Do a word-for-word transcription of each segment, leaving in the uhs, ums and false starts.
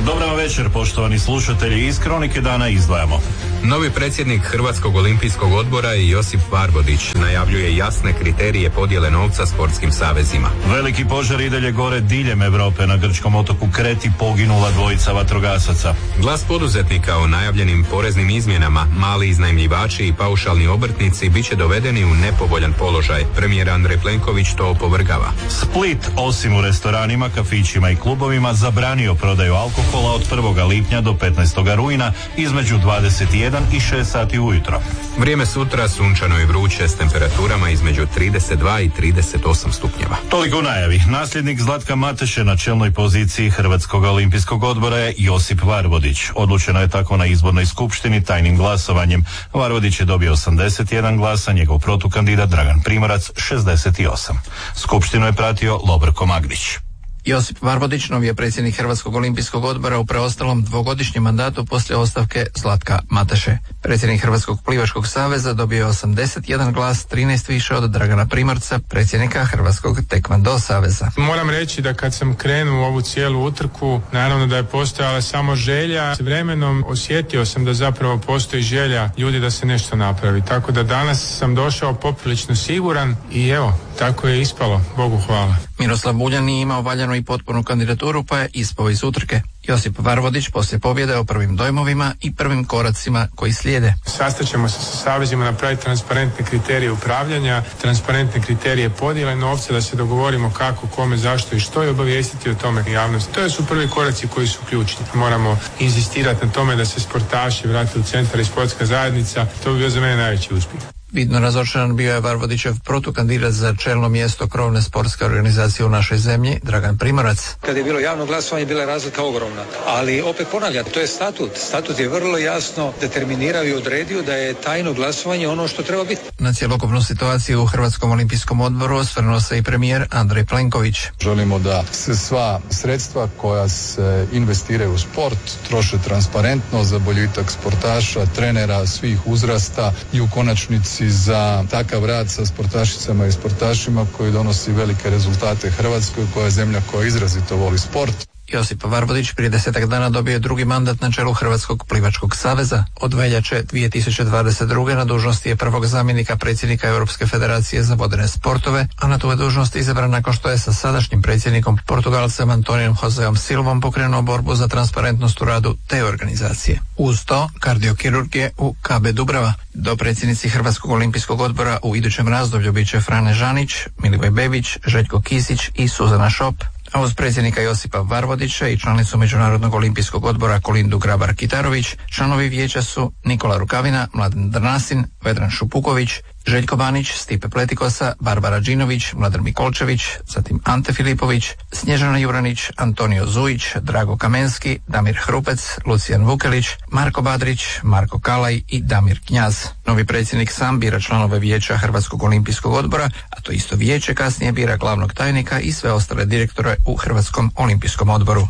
Dobar vam večer, poštovani slušatelji. Iz Kronike dana izdvajamo. Novi predsjednik Hrvatskog olimpijskog odbora Josip Varvodić najavljuje jasne kriterije podjele novca sportskim savezima. Veliki požar i dalje gore diljem Europe. Na grčkom otoku Kreti poginula dvojica vatrogasaca. Glas poduzetnika o najavljenim poreznim izmjenama, mali iznajmljivači i paušalni obrtnici bit će dovedeni u nepovoljan položaj. Premijer Andrej Plenković to opovrgava. Split, osim u restoranima, kafićima i klubovima, zabranio prodaju alkohola od prvog lipnja do petnaestog rujna između dvadeset jedan i šest sati ujutro. Vrijeme sutra sunčano i vruće s temperaturama između trideset dva i trideset osam stupnjeva. Toliko u najavi. Nasljednik Zlatka Mateše na čelnoj poziciji Hrvatskog olimpijskog odbora je Josip Varvodić. Odlučeno je tako na izbornoj skupštini tajnim glasovanjem. Varvodić je dobio osamdeset jedan glasa, njegov protukandidat Dragan Primorac šezdeset osam. Skupštinu je pratio Lobrko Magdić. Josip Varvodić novi je predsjednik Hrvatskog olimpijskog odbora u preostalom dvogodišnjem mandatu poslije ostavke Zlatka Mateše. Predsjednik Hrvatskog plivačkog saveza dobio je osamdeset jedan glas, trinaest više od Dragana Primorca, predsjednika Hrvatskog tekvando saveza. Moram reći da kad sam krenuo u ovu cijelu utrku, naravno da je postojala samo želja. S vremenom osjetio sam da zapravo postoji želja ljudi da se nešto napravi. Tako da danas sam došao poprilično siguran i evo, tako je ispalo. Bogu hvala. Miroslav Buljan nije imao valjanu i potpunu kandidaturu pa je ispao iz utrke. Josip Varvodić poslije pobjede o prvim dojmovima i prvim koracima koji slijede. Sastaćemo se sa savezima, napraviti transparentne kriterije upravljanja, transparentne kriterije podjele novca, da se dogovorimo kako, kome, zašto i što i obavijestiti o tome javnosti. To su prvi koraci koji su ključni. Moramo inzistirati na tome da se sportaši vrate u centar i sportska zajednica. To bi bio za mene najveći uspjeh. Vidno razočaran bio je Varvodićev protukandidat za čelno mjesto krovne sportske organizacije u našoj zemlji, Dragan Primorac. Kad je bilo javno glasovanje, bila je razlika ogromna. Ali opet ponavljam, to je statut. Statut je vrlo jasno determinirao i odredio da je tajno glasovanje ono što treba biti. Na cjelokupnu situaciju u Hrvatskom olimpijskom odboru osvrnuo se i premijer Andrej Plenković. Želimo da se sva sredstva koja se investiraju u sport troše transparentno za boljitak sportaša, trenera, svih uzrasta i u konačnici za takav rad sa sportašicama i sportašima koji donosi velike rezultate Hrvatskoj, koja je zemlja koja izrazito voli sport. Josip Varvodić prije desetak dana dobio je drugi mandat na čelu Hrvatskog plivačkog saveza. Od veljače dvije tisuće dvadeset druge na dužnosti je prvog zamjenika predsjednika Europske federacije za vodene sportove, a na tu je dužnost izabran nakon što je sa sadašnjim predsjednikom Portugalcem Antonijom Joseom Silvom pokrenuo borbu za transparentnost u radu te organizacije. Uz to kardiokirurgije u K B Dubrava. Do predsjednici Hrvatskog olimpijskog odbora u idućem razdoblju bit će Frane Žanić, Milivoj Bebić, Željko Kisić i Suzana Šop. A uz predsjednika Josipa Varvodića i članicu Međunarodnog olimpijskog odbora Kolindu Grabar-Kitarović, članovi vijeća su Nikola Rukavina, Mladen Drnasin, Vedran Šupuković, Željko Banić, Stipe Pletikosa, Barbara Đinović, Mladen Mikolčević, zatim Ante Filipović, Snježana Juranić, Antonio Zujić, Drago Kamenski, Damir Hrupec, Lucijan Vukelić, Marko Badrić, Marko Kalaj i Damir Knjaz. Novi predsjednik sam bira članove vijeća Hrvatskog olimpijskog odbora, a to isto vijeće kasnije bira glavnog tajnika i sve ostale direktore u Hrvatskom olimpijskom odboru.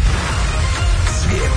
Svijet.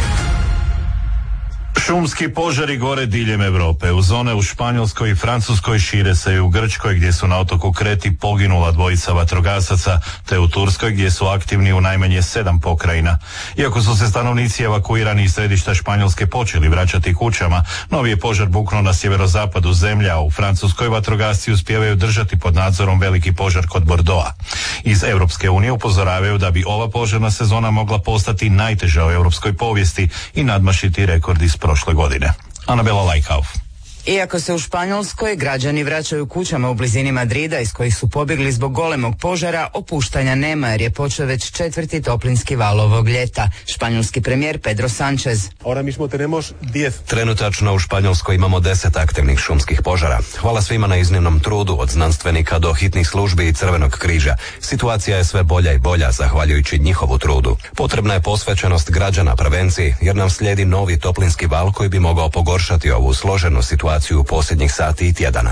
Šumski požari gore diljem Europe. U zone u Španjolskoj i Francuskoj šire se i u Grčkoj gdje su na otoku Kreti poginula dvojica vatrogasaca, te u Turskoj gdje su aktivni u najmanje sedam pokrajina. Iako su se stanovnici evakuirani iz središta Španjolske počeli vraćati kućama, novi je požar buknuo na sjeverozapadu zemlje, a u Francuskoj vatrogasci uspijevaju držati pod nadzorom veliki požar kod Bordeauxa. Iz Europske unije upozoravaju da bi ova požarna sezona mogla postati najteža u europskoj povijesti i nadmašiti rekord iz prošle godine. Anabela Lajkauf. Iako se u Španjolskoj građani vraćaju kućama u blizini Madrida iz kojih su pobjegli zbog golemog požara, opuštanja nema jer je počeo već četvrti toplinski val ovog ljeta. Španjolski premijer Pedro Sánchez. Trenutačno u Španjolskoj imamo deset aktivnih šumskih požara. Hvala svima na iznimnom trudu, od znanstvenika do hitnih službi i Crvenog križa. Situacija je sve bolja i bolja zahvaljujući njihovu trudu. Potrebna je posvećenost građana prevenciji jer nam slijedi novi toplinski val koji bi mogao pogoršati ovu složenu situaciju situaciju posljednjih sati i tjedana.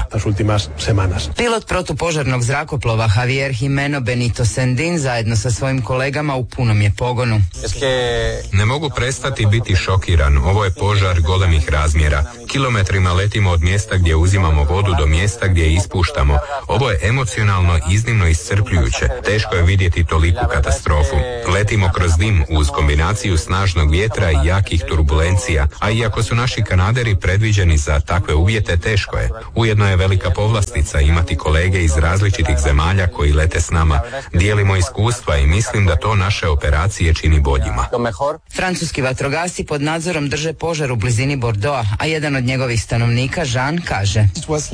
Pilot protupožarnog zrakoplova Javier Jimeno Benito Sendin zajedno sa svojim kolegama u punom je pogonu. Ne mogu prestati biti šokiran. Ovo je požar golemih razmjera. Kilometrima letimo od mjesta gdje uzimamo vodu do mjesta gdje je ispuštamo. Ovo je emocionalno iznimno iscrpljujuće. Teško je vidjeti toliku katastrofu. Letimo kroz dim uz kombinaciju snažnog vjetra i jakih turbulencija, a iako su naši kanaderi predviđeni za takve uvjete, teško je. Ujedno je velika povlastica imati kolege iz različitih zemalja koji lete s nama. Dijelimo iskustva i mislim da to naše operacije čini boljima. Francuski vatrogasci pod nadzorom drže požar u blizini Bordeauxa, a jedan od njegovih stanovnika, Jean, kaže: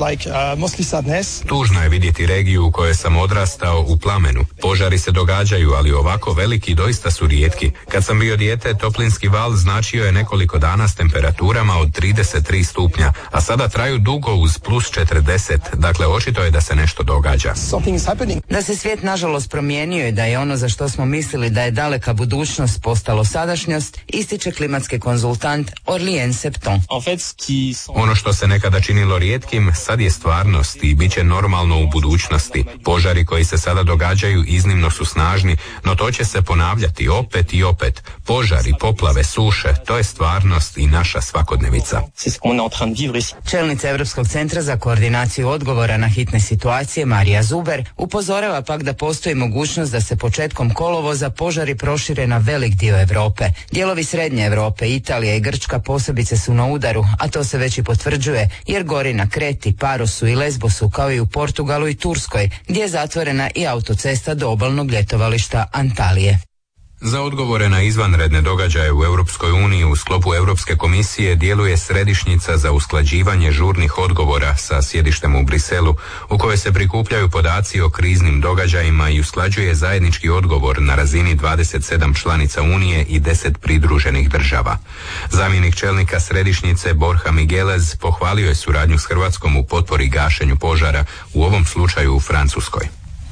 Tužno je vidjeti regiju u kojoj sam odrastao u plamenu. Požari se događaju, ali ovako veliki doista su rijetki. Kad sam bio dijete, toplinski val značio je nekoliko dana s temperaturama od trideset tri stupnja, a sada traju dugo uz plus četrdeset, dakle očito je da se nešto događa. Da se svijet nažalost promijenio i da je ono za što smo mislili da je daleka budućnost postalo sadašnjost, ističe klimatski konzultant Orlien Septon. Ono što se nekada činilo rijetkim, sad je stvarnost i bit će normalno u budućnosti. Požari koji se sada događaju iznimno su snažni, no to će se ponavljati opet i opet. Požari, poplave, suše, to je stvarnost i naša svakodnevica. Čelnica Europskog centra za koordinaciju odgovora na hitne situacije Marija Zuber upozorava pak da postoji mogućnost da se početkom kolovoza požari prošire na velik dio Europe. Dijelovi srednje Europe, Italija i Grčka posebice su na udaru, a to se već i potvrđuje jer gori na Kreti, Parosu i Lesbosu kao i u Portugalu i Turskoj, gdje je zatvorena i autocesta do obalnog ljetovališta Antalije. Za odgovore na izvanredne događaje u Europskoj uniji u sklopu Europske komisije djeluje središnjica za usklađivanje žurnih odgovora sa sjedištem u Briselu, u kojoj se prikupljaju podaci o kriznim događajima i usklađuje zajednički odgovor na razini dvadeset sedam članica Unije i deset pridruženih država. Zamjenik čelnika središnjice Borja Miguelez pohvalio je suradnju s Hrvatskom u potpori gašenju požara, u ovom slučaju u Francuskoj.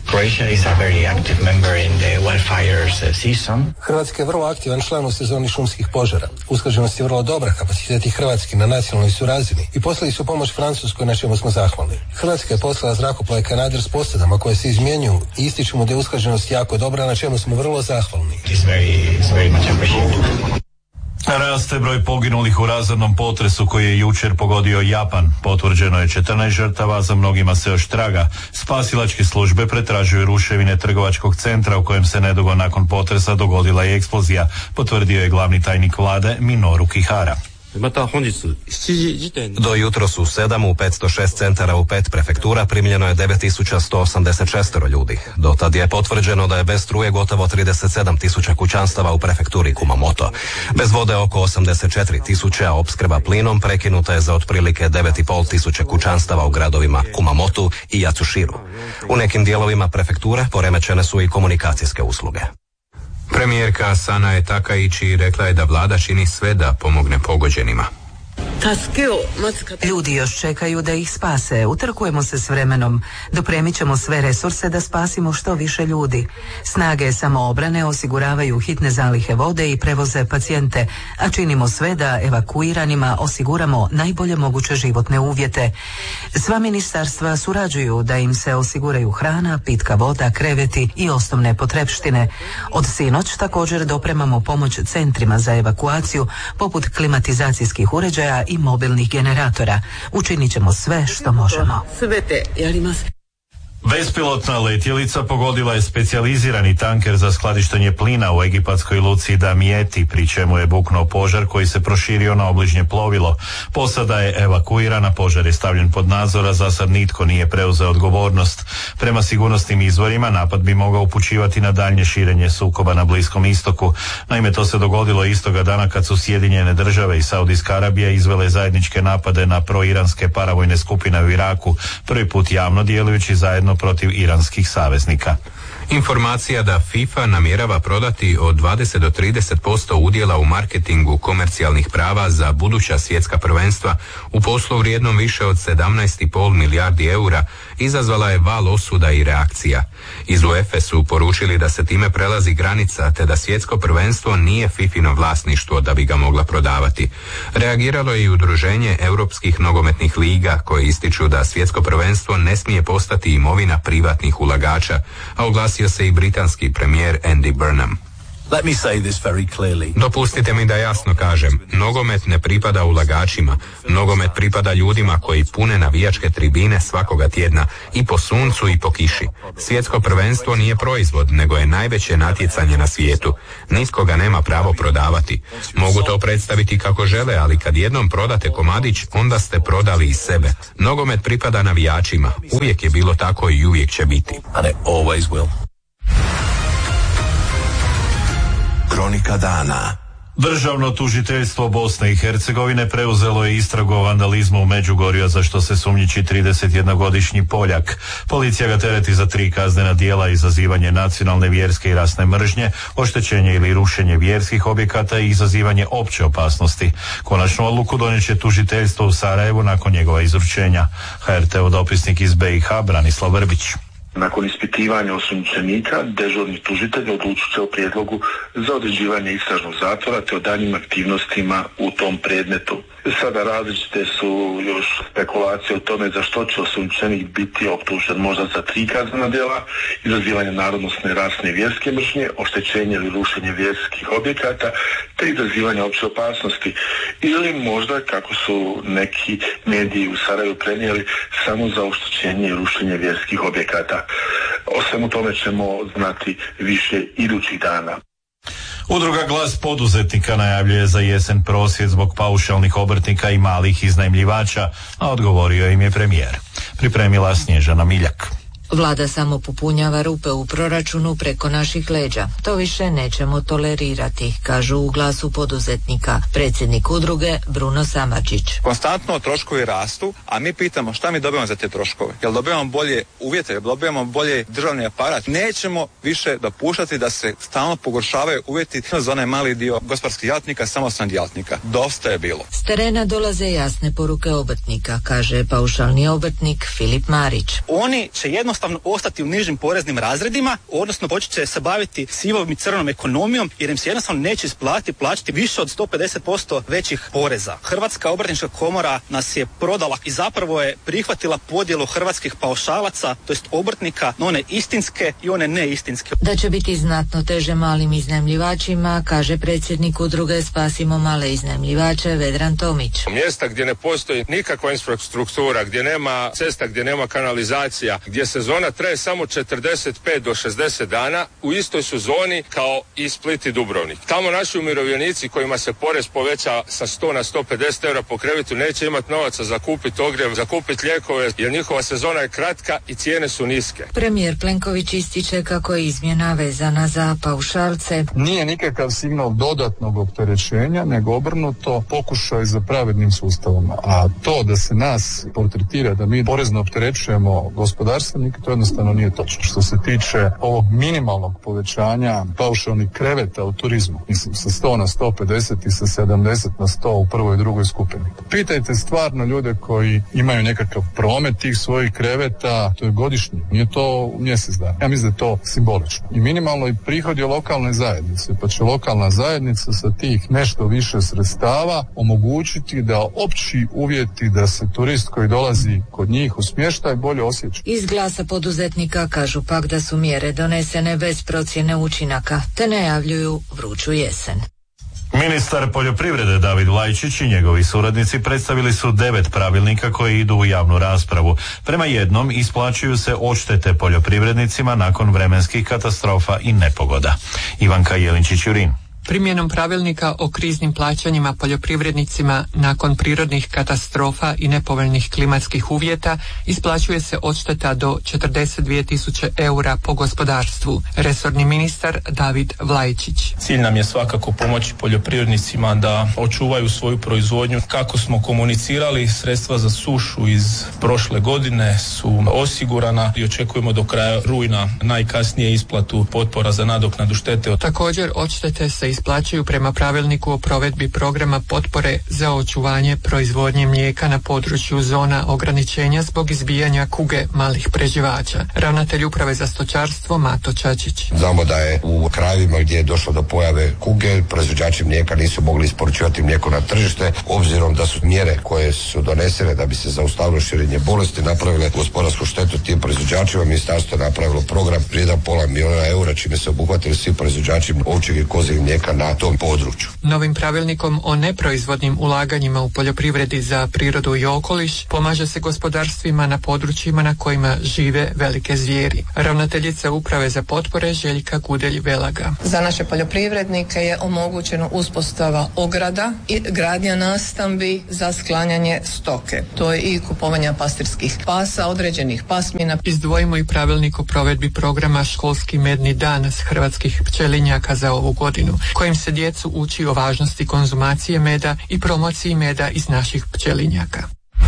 Hrvatska je vrlo aktivan član u sezoni šumskih požara. Usklađenost je vrlo dobra, kapaciteti Hrvatski na nacionalnoj su razini i poslali su pomoć Francuskoj, na čemu smo zahvalni. Hrvatska je poslala zrakoplove Kanader s posadama koje se izmjenjuju i ističemo da je usklađenost jako dobra, na čemu smo vrlo zahvalni. Raste broj poginulih u razornom potresu koji je jučer pogodio Japan. Potvrđeno je četrnaest žrtava, za mnogima se još traga. Spasilačke službe pretražuju ruševine trgovačkog centra u kojem se nedugo nakon potresa dogodila i eksplozija, potvrdio je glavni tajnik vlade Minoru Kihara. Do jutros u sedam u petsto šest centara u pet prefektura primljeno je devet tisuća sto osamdeset šest ljudi. Do tad je potvrđeno da je bez struje gotovo trideset sedam tisuća kućanstava u prefekturi Kumamoto. Bez vode oko osamdeset četiri tisuće, a opskrba plinom prekinuta je za otprilike devet i pol tisuća kućanstava u gradovima Kumamotu i Yatsushiro. U nekim dijelovima prefekture poremećene su i komunikacijske usluge. Premijerka Sanae Takaichi rekla je da vlada čini sve da pomogne pogođenima. Ljudi još čekaju da ih spase. Utrkujemo se s vremenom. Dopremit ćemo sve resurse da spasimo što više ljudi. Snage samoobrane osiguravaju hitne zalihe vode i prevoze pacijente, a činimo sve da evakuiranima osiguramo najbolje moguće životne uvjete. Sva ministarstva surađuju da im se osiguraju hrana, pitka voda, kreveti i osnovne potrepštine. Od sinoć također dopremamo pomoć centrima za evakuaciju poput klimatizacijskih uređaja i mobilnih generatora. Učinit ćemo sve što možemo. Bespilotna letjelica pogodila je specijalizirani tanker za skladištenje plina u egipatskoj luci Damieti, pri čemu je buknuo požar koji se proširio na obližnje plovilo. Posada je evakuirana, požar je stavljen pod nadzor, a za sad nitko nije preuzeo odgovornost. Prema sigurnosnim izvorima napad bi mogao upućivati na daljnje širenje sukoba na Bliskom istoku. Naime, to se dogodilo istoga dana kad su Sjedinjene države i Saudijska Arabija izvele zajedničke napade na proiranske paravojne skupine u Iraku, prvi put javno djelujući zajedno protiv iranskih saveznika. Informacija da FIFA namjerava prodati od dvadeset do trideset posto udjela u marketingu komercijalnih prava za buduća svjetska prvenstva u poslu vrijednom više od sedamnaest i pol milijardi eura izazvala je val osuda i reakcija. Iz UEFA su poručili da se time prelazi granica te da svjetsko prvenstvo nije fifino vlasništvo da bi ga mogla prodavati. Reagiralo je i udruženje europskih nogometnih liga koje ističu da svjetsko prvenstvo ne smije postati imovina privatnih ulagača, a oglasio se i britanski premijer Andy Burnham. Let me say this very clearly. Dopustite mi da jasno kažem, nogomet ne pripada ulagačima, nogomet pripada ljudima koji pune navijačke tribine svakoga tjedna i po suncu i po kiši. Svjetsko prvenstvo nije proizvod, nego je najveće natjecanje na svijetu. Nitko ga nema pravo prodavati. Mogu to predstaviti kako žele, ali kad jednom prodate komadić, onda ste prodali i sebe. Nogomet pripada navijačima. Uvijek je bilo tako i uvijek će biti. And it always will. Kronika dana. Državno tužiteljstvo Bosne i Hercegovine preuzelo je istragu o vandalizmu u Međugorju, za što se sumnjiči tridesetjednogodišnji Poljak. Policija ga tereti za tri kaznena djela: izazivanje nacionalne, vjerske i rasne mržnje, oštećenje ili rušenje vjerskih objekata i izazivanje opće opasnosti. Konačnu odluku donijet će tužiteljstvo u Sarajevu nakon njegova izručenja. H R T-ov dopisnik iz B i H Branislav Vrbić. Nakon ispitivanja osumnjičenika, dežurni tužitelj odlučit će o prijedlogu za određivanje istražnog zatvora te o daljnjim aktivnostima u tom predmetu. Sada različite su još spekulacije o tome za što će osumnjičenik biti optužen, možda za tri kaznena djela: izazivanje narodnosne, rasne i vjerske mržnje, oštećenje ili rušenje vjerskih objekata te izazivanje opće opasnosti, ili možda, kako su neki mediji u Sarajevu prenijeli, samo za oštećenje i rušenje vjerskih objekata. O svemu tome ćemo znati više idućih dana. Udruga Glas poduzetnika najavljuje za jesen prosvjed zbog paušalnih obrtnika i malih iznajmljivača, a odgovorio im je premijer. Pripremila Snježana Miljak. Vlada samo popunjava rupe u proračunu preko naših leđa. To više nećemo tolerirati, kažu u Glasu poduzetnika predsjednik udruge Bruno Samardžić. Konstantno troškovi rastu, a mi pitamo šta mi dobijamo za te troškove. Jel dobijamo bolje uvjete, jel dobijamo bolje državni aparat? Nećemo više dopuštati da se stalno pogoršavaju uvjeti za onaj mali dio gospodarskih djelatnika, samostalnih djelatnika. Dosta je bilo. S terena dolaze jasne poruke obrtnika, kaže paušalni obrtnik Filip Marić. Oni će jednostavno ostati u nižim poreznim razredima, odnosno počet će se baviti sivom i crnom ekonomijom, jer im se jednostavno neće isplatiti plaćati više od sto pedeset posto većih poreza. Hrvatska obrtnička komora nas je prodala i zapravo je prihvatila podjelu hrvatskih paušalaca, to jest obrtnika, na one istinske i one neistinske. Da će biti znatno teže malim iznajmljivačima, kaže predsjednik udruge Spasimo male iznajmljivače Vedran Tomić. Mjesta gdje ne postoji nikakva infrastruktura, gdje nema cesta, gdje nema kanalizacija, gdje sezona traje samo četrdeset pet do šezdeset dana, u istoj su zoni kao i Split i Dubrovnik. Tamo naši umirovljenici kojima se porez poveća sa sto na sto pedeset eura po krevetu neće imati novaca za kupiti ogrjev, za kupiti lijekove, jer njihova sezona je kratka i cijene su niske. Premijer Plenković ističe kako je izmjena vezana za paušalce. Nije nikakav signal dodatnog opterećenja, nego obrnuto pokušaj za pravednim sustavom. A to da se nas portretira da mi porezno opterećujemo gospodarstvenike, to jednostavno nije točno. Što se tiče ovog minimalnog povećanja paušalnih kreveta u turizmu, mislim sa sto na sto pedeset i sa sedamdeset na sto u prvoj i drugoj skupini. Pitajte stvarno ljude koji imaju nekakav promet tih svojih kreveta, to je godišnje, nije to mjesec dana. Ja mislim da je to simbolično. I minimalno i prihodi lokalne zajednice, pa će lokalna zajednica sa tih nešto više sredstava omogućiti da opći uvjeti da se turist koji dolazi kod njih u smještaj bolje osjeća. Iz Glasa poduzetnika kažu pak da su mjere donesene bez procjene učinaka, te najavljuju vruću jesen. Ministar poljoprivrede David Vlajčić i njegovi suradnici predstavili su devet pravilnika koji idu u javnu raspravu. Prema jednom isplaćuju se odštete poljoprivrednicima nakon vremenskih katastrofa i nepogoda. Ivanka Jelinčić-Jurin. Primjenom pravilnika o kriznim plaćanjima poljoprivrednicima nakon prirodnih katastrofa i nepovoljnih klimatskih uvjeta isplaćuje se odšteta do četrdeset dvije tisuće eura po gospodarstvu. Resorni ministar David Vlajčić. Cilj nam je svakako pomoći poljoprivrednicima da očuvaju svoju proizvodnju. Kako smo komunicirali, sredstva za sušu iz prošle godine su osigurana i očekujemo do kraja rujna najkasnije isplatu potpora za nadoknadu štete. Također odštete se isplaćuju prema pravilniku o provedbi programa potpore za očuvanje proizvodnje mlijeka na području zona ograničenja zbog izbijanja kuge malih preživača. Ravnatelj uprave za stočarstvo Mato Čačić. Znamo da je u krajevima gdje je došlo do pojave kuge, proizvođači mlijeka nisu mogli isporučivati mlijeko na tržište, obzirom da su mjere koje su donesene da bi se zaustavilo širenje bolesti napravile gospodarsku štetu tim proizvođačima. Ministarstvo je napravilo program vrijedan pola milijuna eura, čime se obuhvatili svi proizvođači ovčjeg i kozjeg mlijeka na tom području. Novim pravilnikom o neproizvodnim ulaganjima u poljoprivredi za prirodu i okoliš pomaže se gospodarstvima na područjima na kojima žive velike zvijeri. Ravnateljica uprave za potpore Željka Gudelj-Velaga. Za naše poljoprivrednike je omogućeno uspostava ograda i gradnja nastambi za sklanjanje stoke. To je i kupovanja pastirskih pasa, određenih pasmina. Izdvojimo i pravilnik o provedbi programa Školski medni dan s hrvatskih pčelinjaka za ovu godinu, kojim se djecu uči o važnosti konzumacije meda i promociji meda iz naših pčelinjaka.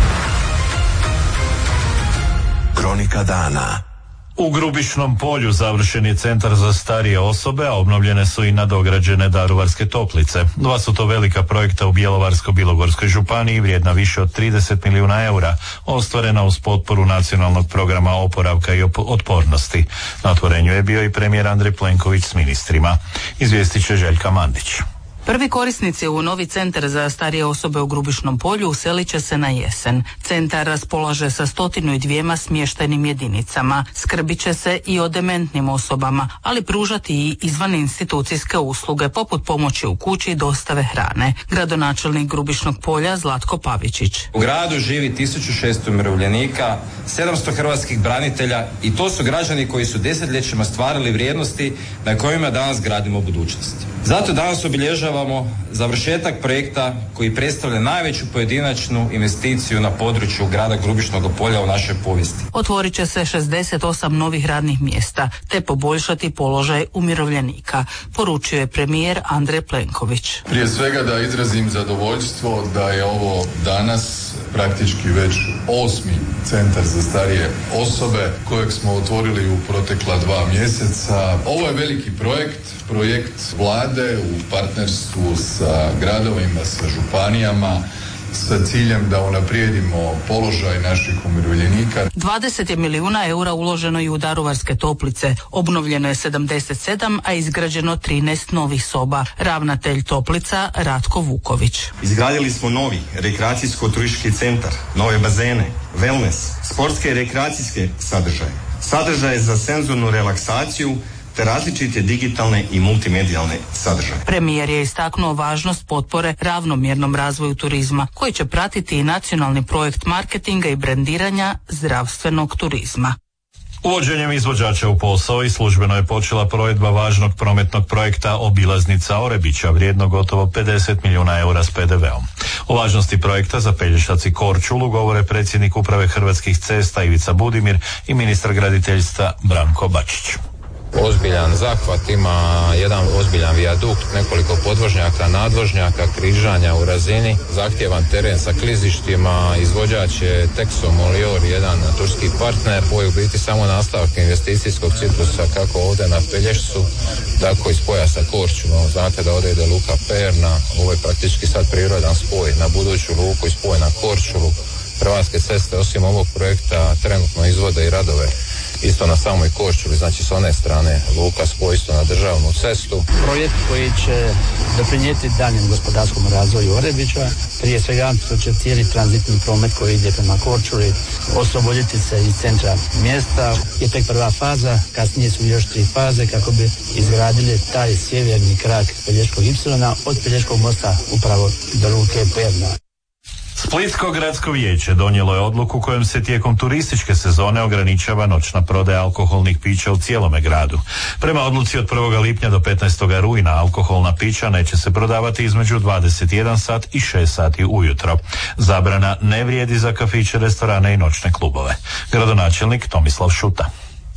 Kronika dana. U Grubišnom Polju završen je centar za starije osobe, a obnovljene su i nadograđene Daruvarske toplice. Dva su to velika projekta u Bjelovarsko-bilogorskoj županiji vrijedna više od trideset milijuna eura, ostvarena uz potporu nacionalnog programa oporavka i otpornosti. Na otvorenju je bio i premijer Andrej Plenković s ministrima. Izvijestit će Željka Mandić. Prvi korisnici u novi centar za starije osobe u Grubišnom Polju uselit će se na jesen. Centar raspolaže sa stotinu i dvijema smještajnim jedinicama. Skrbit će se i o dementnim osobama, ali pružati i izvan institucijske usluge poput pomoći u kući i dostave hrane. Gradonačelnik Grubišnog Polja Zlatko Pavičić. U gradu živi tisuću šesto umirovljenika, sedamsto hrvatskih branitelja i to su građani koji su desetljećima stvarali vrijednosti na kojima danas gradimo budućnost. Zato danas obilježavamo završetak projekta koji predstavlja najveću pojedinačnu investiciju na području grada Grubišnog Polja u našoj povijesti. Otvorit će se šezdeset osam novih radnih mjesta te poboljšati položaj umirovljenika, poručio je premijer Andrej Plenković. Prije svega da izrazim zadovoljstvo da je ovo danas praktički već osmi centar za starije osobe kojeg smo otvorili u protekla dva mjeseca. Ovo je veliki projekt, projekt vlade u partnerstvu sa gradovima, sa županijama, sa ciljem da unaprijedimo položaj naših umirovljenika. dvadeset je milijuna eura uloženo i u Daruvarske toplice. Obnovljeno je sedamdeset sedam, a izgrađeno trinaest novih soba. Ravnatelj toplica Ratko Vuković. Izgradili smo novi rekreacijsko-turistički centar, nove bazene, wellness, sportske i rekreacijske sadržaje, sadržaje za senzornu relaksaciju te različite digitalne i multimedijalne sadržaje. Premijer je istaknuo važnost potpore ravnomjernom razvoju turizma, koji će pratiti i nacionalni projekt marketinga i brendiranja zdravstvenog turizma. Uvođenjem izvođača u posao i službeno je počela provedba važnog prometnog projekta Obilaznica Orebića vrijedno gotovo pedeset milijuna eura s pe de veom. O važnosti projekta za Pelješac i Korčulu govore predsjednik uprave Hrvatskih cesta Ivica Budimir i ministar graditeljstva Branko Bačić. Ozbiljan zahvat, ima jedan ozbiljan vijadukt, nekoliko podvožnjaka, nadvožnjaka, križanja u razini, zahtjevan teren sa klizištima, izvođač je Texo Molior, jedan turski partner, ovo je u biti samo nastavak investicijskog ciklusa kako ovdje na Pelješcu, tako iz pojasa Korčulu. Znate da ovdje ide luka Perna, ovo je praktički sad prirodan spoj na buduću luku i spoj na Korčulu. Hrvatske ceste osim ovog projekta trenutno izvode i radove isto na samoj Korčuli, znači s one strane luka spoj isto na državnu cestu. Projekt koji će doprinijeti daljem gospodarskom razvoju Orebića, prije svega što će cijeli tranzitni promet koji ide prema Korčuli osloboditi se iz centra mjesta. Je tek prva faza, kasnije su još tri faze kako bi izgradili taj sjeverni krak Pelješkog ipsilona od Pelješkog mosta upravo do luke Perna. Splitsko gradsko vijeće donijelo je odluku kojom se tijekom turističke sezone ograničava noćna prodaja alkoholnih pića u cijelome gradu. Prema odluci od prvog lipnja do petnaestog rujna alkoholna pića neće se prodavati između dvadeset jedan sat i šest sati ujutro. Zabrana ne vrijedi za kafiće, restorane i noćne klubove. Gradonačelnik Tomislav Šuta.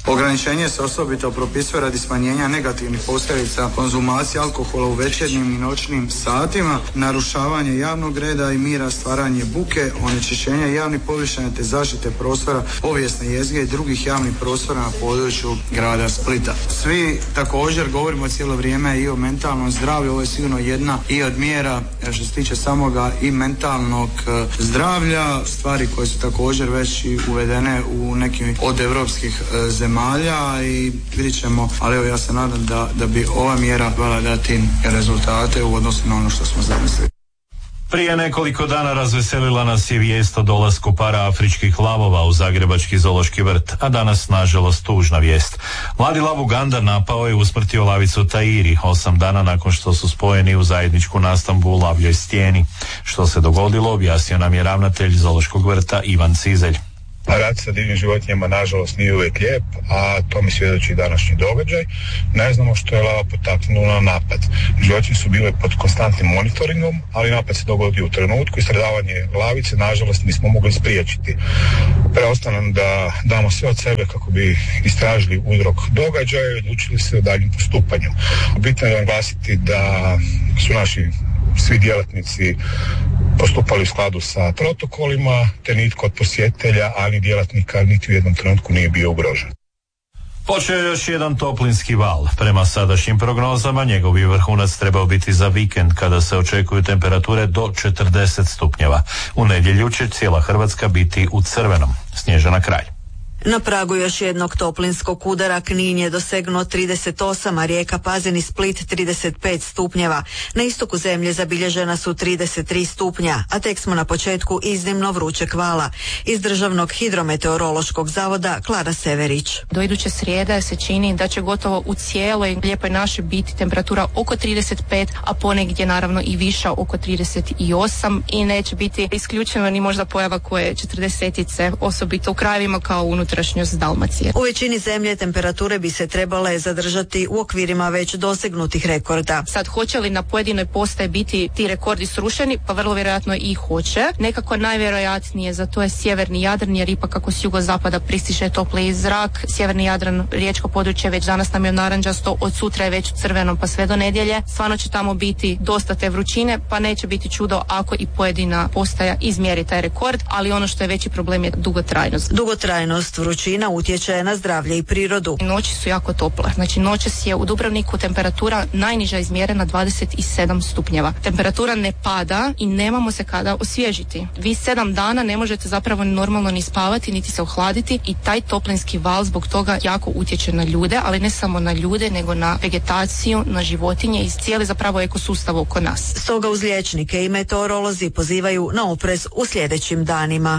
Ograničenje se osobito propisuje radi smanjenja negativnih posljedica konzumacije alkohola u večernjim i noćnim satima, narušavanje javnog reda i mira, stvaranje buke, onečišćenja javnih površina te zaštite prostora, povijesne jezgre i drugih javnih prostora na području grada Splita. Svi također govorimo cijelo vrijeme i o mentalnom zdravlju, ovo je sigurno jedna i od mjera što se tiče samoga i mentalnog zdravlja, stvari koje su također već i uvedene u nekim od europskih zemalja i vidjet ćemo, ali evo ja se nadam da, da bi ova mjera vala dati rezultate u odnosu na ono što smo zamislili. Prije nekoliko dana razveselila nas je vijest o dolasku para afričkih lavova u zagrebački zoološki vrt, a danas nažalost tužna vijest. Mladi lav Ugandar napao je i usmrtio lavicu Tairi osam dana nakon što su spojeni u zajedničku nastambu u lavljoj stijeni. Što se dogodilo, objasnio nam je ravnatelj zoološkog vrta Ivan Cizelj. Rad sa divnim životinjama nažalost nije uvijek lijep, a to mi svjedoči današnji događaj. Ne znamo što je lava potaknulo na napad. Životinje su bile pod konstantnim monitoringom, ali napad se dogodio u trenutku i stradavanje lavice nažalost nismo mogli spriječiti. Preostalo nam da damo sve od sebe kako bi istražili uzrok događaja i odlučili se o daljnjem postupanju. Bitno je naglasiti da su naši svi djelatnici postupali u skladu sa protokolima, te nitko od posjetitelja, ali djelatnika niti u jednom trenutku nije bio ugrožen. Počeo je još jedan toplinski val. Prema sadašnjim prognozama njegov je vrhunac trebao biti za vikend kada se očekuju temperature do četrdeset stupnjeva. U nedjelju će cijela Hrvatska biti u crvenom. Snježana Kralj. Na pragu još jednog toplinskog udara Knin je dosegnuo trideset osam, a Rijeka, Pazin i Split trideset pet stupnjeva. Na istoku zemlje zabilježena su trideset tri stupnja, a tek smo na početku iznimno vrućeg vala. Iz Državnog hidrometeorološkog zavoda Klara Severić. Do iduće srijede se čini da će gotovo u cijeloj lijepoj našoj biti temperatura oko trideset pet, a ponegdje naravno i viša oko trideset osam i neće biti isključeno ni možda pojava koje četrdesetice, osobito u krajevima kao unutar Dalmacije. U većini zemlje temperature bi se trebale zadržati u okvirima već dosegnutih rekorda. Sad, hoće li na pojedinoj postaji biti ti rekordi srušeni? Pa vrlo vjerojatno i hoće. Nekako najvjerojatnije za to je sjeverni Jadran, jer ipak kako s jugozapada pristiže topliji zrak. Sjeverni Jadran, riječko područje, već danas nam je narančasto, od sutra je već u crvenom pa sve do nedjelje. Stvarno će tamo biti dosta te vrućine, pa neće biti čudo ako i pojedina postaja izmjeri taj rekord, ali ono što je veći problem je dugotrajnost. Dugotrajnost vrućina utječe na zdravlje i prirodu. Noći su jako tople. Znači noćas je u Dubrovniku temperatura najniža izmjerena dvadeset sedam stupnjeva. Temperatura ne pada i nemamo se kada osvježiti. Vi sedam dana ne možete zapravo normalno ni spavati, niti se ohladiti i taj toplinski val zbog toga jako utječe na ljude, ali ne samo na ljude, nego na vegetaciju, na životinje i cijeli zapravo ekosustav oko nas. Stoga uz liječnike i meteorolozi pozivaju na oprez u sljedećim danima.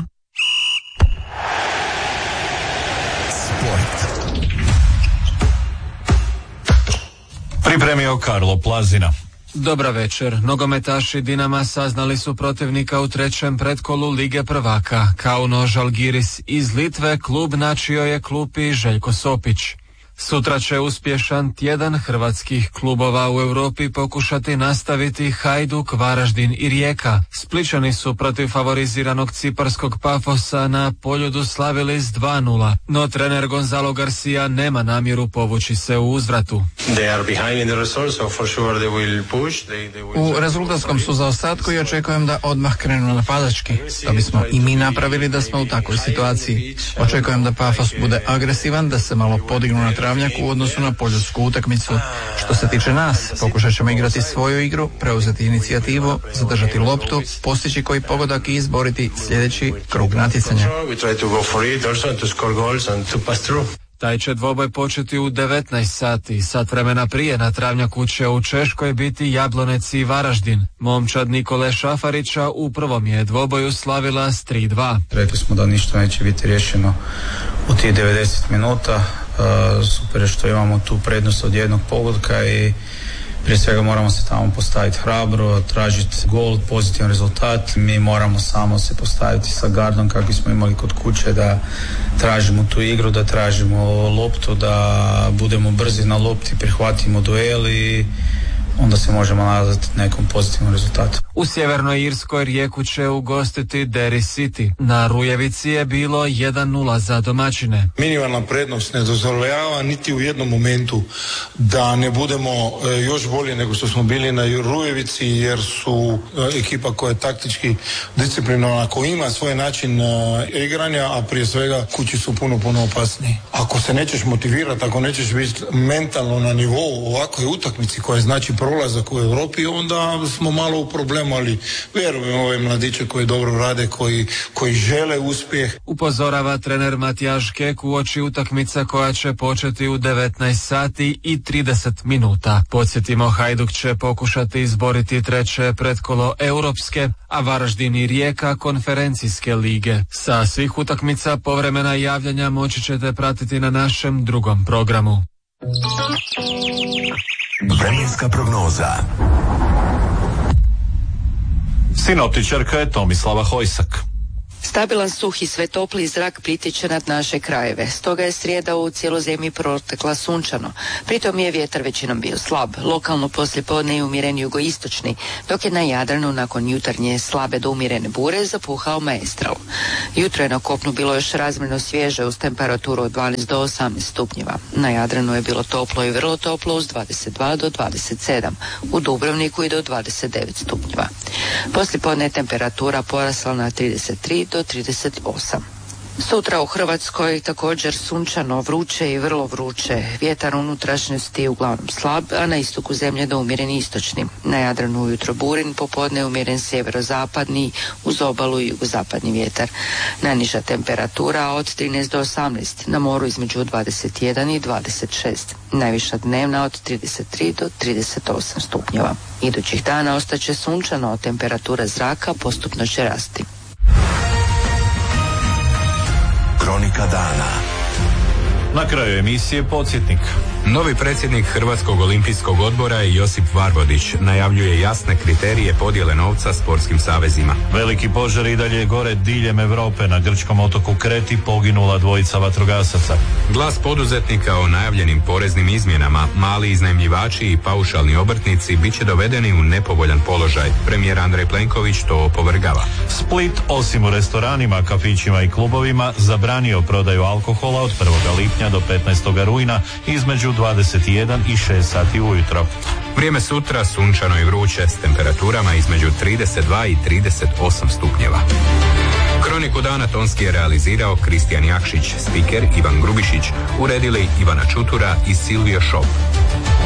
Pripremio Karlo Plazina. Dobra večer. Nogometaši Dinama saznali su protivnika u trećem pretkolu Lige prvaka. Kauno Žalgiris iz Litve klub načio je klupi Željko Sopić. Sutra će uspješan tjedan hrvatskih klubova u Europi pokušati nastaviti Hajduk, Varaždin i Rijeka. Splićani su protiv favoriziranog ciparskog Pafosa na Poljudu slavili s dva nula, no trener Gonzalo Garcia nema namjeru povući se u uzvratu. U rezultatskom su zaostatku i očekujem da odmah krenu napadački. To bismo i mi napravili da smo u takvoj situaciji. Očekujem da Pafos bude agresivan, da se malo podignu na travnjak u odnosu na poljudsku utakmicu. Što se tiče nas, pokušat ćemo igrati svoju igru, preuzeti inicijativu, zadržati loptu, postići koji pogodak i izboriti sljedeći krug natjecanja. Taj će dvoboj početi u devetnaest sati. Sat vremena prije na travnjaku će u Češkoj biti Jablonec i Varaždin. Momčad Nikole Šafarića u prvom je dvoboju slavila s tri dva. Rekli smo da ništa neće biti riješeno u tih devedeset minuta. Uh, super je što imamo tu prednost od jednog pogodka i prije svega moramo se tamo postaviti hrabro, tražiti gol, pozitivan rezultat. Mi moramo samo se postaviti sa gardom kako smo imali kod kuće, da tražimo tu igru, da tražimo loptu, da budemo brzi na lopti, prihvatimo duel i onda se možemo nadati nekom pozitivnom rezultatu. U Sjevernoj Irskoj Rijeku će ugostiti Derry City. Na Rujevici je bilo jedan nula za domaćine. Minimalna prednost ne dozvoljava niti u jednom momentu da ne budemo još bolje nego što smo bili na Rujevici, jer su ekipa koja je taktički disciplinovana, koja ima svoj način igranja, a prije svega kući su puno, puno opasniji. Ako se nećeš motivirati, ako nećeš biti mentalno na nivou ovakvoj utakmici koja znači prolazak u Europi, onda smo malo u problemu, ali vjerujem ove mladiće koji dobro rade, koji, koji žele uspjeh. Upozorava trener Matijaš Kek uoči utakmica koja će početi u devetnaest sati i trideset minuta. Podsjetimo, Hajduk će pokušati izboriti treće pretkolo europske, a Varaždin i Rijeka konferencijske lige. Sa svih utakmica povremena javljanja moći ćete pratiti na našem drugom programu. Vremenska prognoza. Sinoptičarka je Tomislava Hojsak. Stabilan, suh i sve topli zrak pritiče nad naše krajeve. Stoga je srijeda u cijeloj zemlji protekla sunčano. Pritom je vjetar većinom bio slab. Lokalno poslijepodne i umjeren jugoistočni, dok je na Jadranu nakon jutarnje slabe do umjerene bure zapuhao maestral. Jutro je na kopnu bilo još razmjerno svježe uz temperaturu od dvanaest do osamnaest stupnjeva. Na Jadranu je bilo toplo i vrlo toplo uz dvadeset dva do dvadeset sedam. U Dubrovniku i do dvadeset devet stupnjeva. Poslijepodne je temperatura porasla na trideset tri do trideset osam. Sutra u Hrvatskoj također sunčano, vruće i vrlo vruće. Vjetar unutrašnjosti uglavnom slab, a na istoku zemlje do umjeren istočni. Na Jadranu ujutro burin, popodne umjeren sjeverozapadni, uz obalu i jugozapadni vjetar. Najniža temperatura od trinaest do osamnaest, na moru između dvadeset jedan i dvadeset šest. Najviša dnevna od trideset tri do trideset osam stupnjeva. Idućih dana ostaće sunčano, a temperatura zraka postupno će rasti. Kronika dana. Na kraju emisije podsjetnik. Novi predsjednik Hrvatskog olimpijskog odbora Josip Varvodić najavljuje jasne kriterije podjele novca sportskim savezima. Veliki požar i dalje gore diljem Europe. Na grčkom otoku Kreti poginula dvojica vatrogasaca. Glas poduzetnika o najavljenim poreznim izmjenama, mali iznajmljivači i paušalni obrtnici bit će dovedeni u nepovoljan položaj. Premijer Andrej Plenković to opovrgava. Split, osim u restoranima, kafićima i klubovima, zabranio prodaju alkohola od prvog lipnja do petnaestog rujna između dvadeset jedan i šest sati ujutro. Vrijeme sutra sunčano i vruće s temperaturama između trideset dva i trideset osam stupnjeva. Kroniku dana tonski je realizirao Kristijan Jakšić, spiker Ivan Grubišić, uredili Ivana Čutura i Silvio Šop.